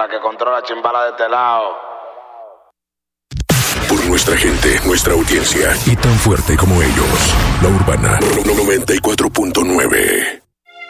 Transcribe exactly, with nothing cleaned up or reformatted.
la que controla Chimbala de este lado. Por nuestra gente, nuestra audiencia y tan fuerte como ellos. La Urbana noventa y cuatro punto nueve.